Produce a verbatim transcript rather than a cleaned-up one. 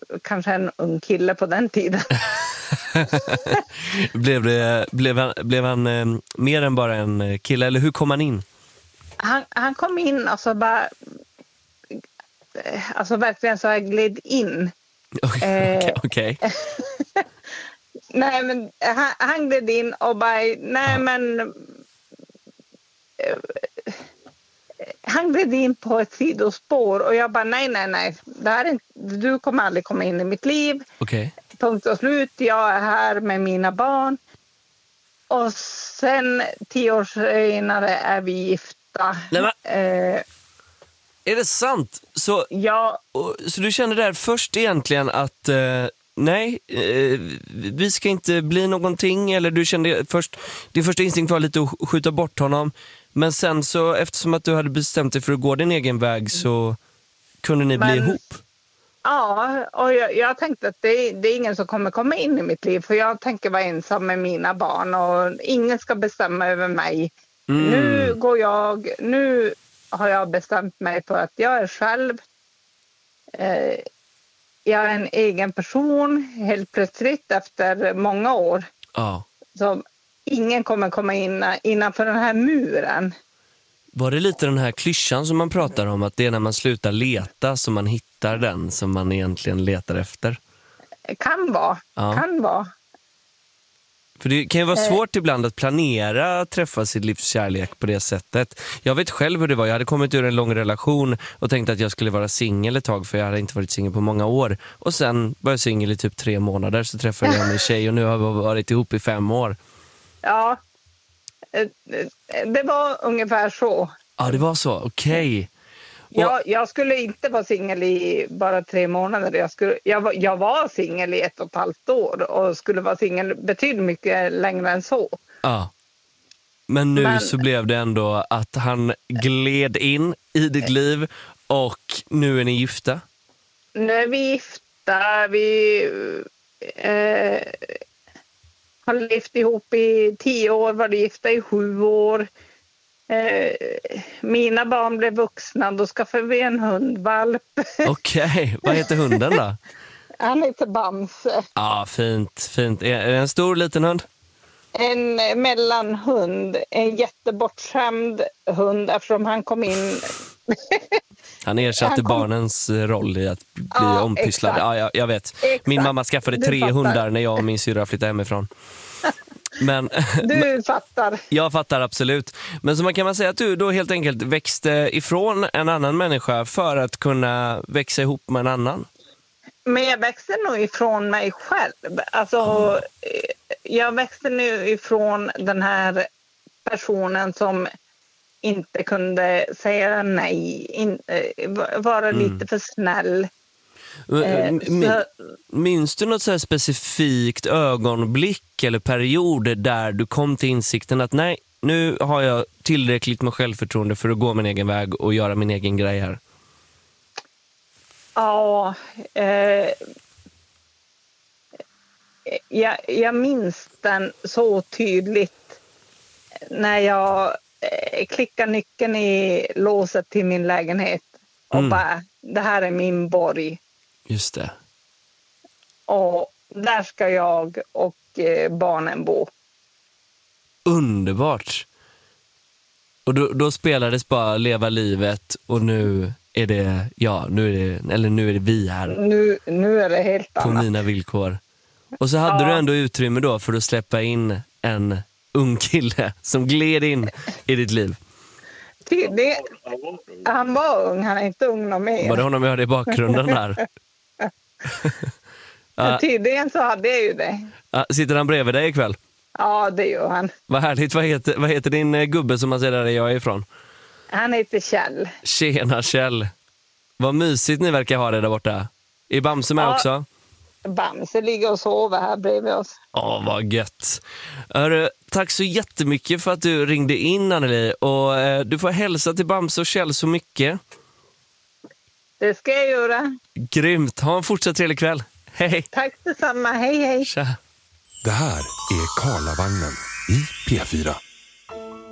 kanske en ung kille på den tiden. blev, det, blev han, blev han eh, mer än bara en kille, eller hur kom han in? Han, han kom in och så bara, alltså verkligen så jag gled in. Okej. Okay, okay. Nej, men han, han gled in och bara, nej ja. men han gled in på ett sidospår och jag bara, nej, nej, nej, det här är inte, du kommer aldrig komma in i mitt liv. Okej. Okay. Punkt och slut, jag är här med mina barn. Och sen tio år senare är vi gifta. Nej, men... eh, Är det sant? Så, ja. och, så du kände där först egentligen att eh, nej, eh, vi ska inte bli någonting, eller du kände först, din första instinkt var lite att skjuta bort honom, men sen så, eftersom att du hade bestämt dig för att gå din egen väg, så kunde ni men, bli ihop? Ja, och jag, jag tänkte att det, det är ingen som kommer komma in i mitt liv, för jag tänker vara ensam med mina barn och ingen ska bestämma över mig. Mm. Nu går jag, nu har jag bestämt mig för att jag är själv. Eh, jag är en egen person helt plötsligt efter många år. Ja. Så ingen kommer komma in innanför den här muren. Var det lite den här klyschan som man pratar om, att det är när man slutar leta som man hittar den som man egentligen letar efter? Kan vara, ja. kan vara. För det kan ju vara svårt ibland att planera att träffa sitt livs kärlek på det sättet. Jag vet själv hur det var. Jag hade kommit ur en lång relation och tänkte att jag skulle vara singel ett tag, för jag hade inte varit singel på många år. Och sen var jag singel i typ tre månader, så träffade jag en tjej och nu har vi varit ihop i fem år. Ja, det var ungefär så. Ja, det var så. Okej. Okay. Jag, jag skulle inte vara singel i bara tre månader. Jag, skulle, jag, var, jag var singel i ett och ett halvt år och skulle vara singel betydligt mycket längre än så. Ja. Men nu Men, så blev det ändå att han gled in i ditt liv och nu är ni gifta? Nu är vi gifta. Vi eh, har levt ihop i tio år, var gifta i sju år. Eh, mina barn blev vuxna, då skaffade vi en hundvalp. Okej, okay. Vad heter hunden då? Han heter Bamse. Ja, ah, fint, fint. Är det en stor liten hund? En mellanhund, en jättebortskämd hund, eftersom han kom in. Han ersatte han kom... barnens roll i att bli ja, ompysslad. Ja, jag, jag vet. Exakt. Min mamma skaffade tre hundar när jag och min syrra flyttade hemifrån. Men, du fattar. Jag fattar absolut. Men så man kan man säga att du då helt enkelt växte ifrån en annan människa för att kunna växa ihop med en annan? Men jag växte nog ifrån mig själv. Alltså, mm. jag växte nu ifrån den här personen som inte kunde säga nej, in, vara mm. lite för snäll. Min, minns du något så här specifikt ögonblick eller period där du kom till insikten att nej, nu har jag tillräckligt med självförtroende för att gå min egen väg och göra min egen grej här? Ja, eh, jag, jag minns den så tydligt när jag eh, klickade nyckeln i låset till min lägenhet och mm. bara, det här är min borg. Just det. Och där ska jag och eh, barnen bo. Underbart. Och då, då spelades bara leva livet och nu är det, ja, nu är det, eller nu är det vi här. Nu, nu är det helt på annat. Mina villkor. Och så hade ja. du ändå utrymme då för att släppa in en ung kille som gled in i ditt liv. Det, han var ung, han är inte ung någon mer. Var det honom jag hörde i bakgrunden där? Ja. Tydligen så hade jag ju det. Ja, sitter han bredvid dig ikväll? Ja, det gör han. Vad härligt, vad heter, vad heter din eh, gubbe som man ser där jag är ifrån? Han heter Kjell. Tjena Kjell. Vad mysigt ni verkar ha det där borta. Är Bamse med ja. också? Bamse ligger och sover här bredvid oss. Åh, vad gött. Hörru, tack så jättemycket för att du ringde in, Anneli. Och eh, du får hälsa till Bamse och Kjell så mycket. Det ska jag göra. Grymt. Ha en fortsatt trevlig kväll. Hej. Tack detsamma. Hej, hej. Tja. Det här är Karlavagnen i P fyra.